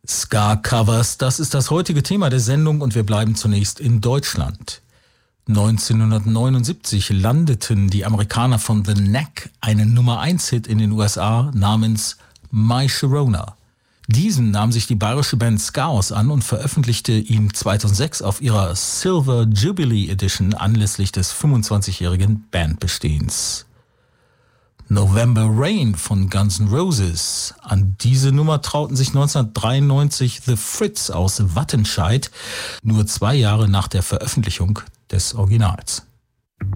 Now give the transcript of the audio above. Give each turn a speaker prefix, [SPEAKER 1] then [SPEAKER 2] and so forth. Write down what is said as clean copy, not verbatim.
[SPEAKER 1] Ska-Covers, das ist das heutige Thema der Sendung und wir bleiben zunächst in Deutschland. 1979 landeten die Amerikaner von The Knack einen Nummer-1-Hit in den USA namens My Sharona. Diesen nahm sich die bayerische Band Skaos an und veröffentlichte ihn 2006 auf ihrer Silver Jubilee Edition anlässlich des 25-jährigen Bandbestehens. November Rain von Guns N' Roses. An diese Nummer trauten sich 1993 The Fritz aus Wattenscheid, nur 2 Jahre nach der Veröffentlichung des Originals.